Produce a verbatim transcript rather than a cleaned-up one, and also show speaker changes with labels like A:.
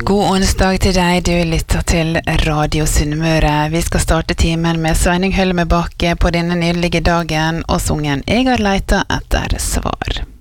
A: God onsdag til deg, du lytter til Radio Sunnmøre. Vi skal starte timen med Sveining Hølme Bakke på denne nydelige dagen og sungen «Jeg har leita etter svar».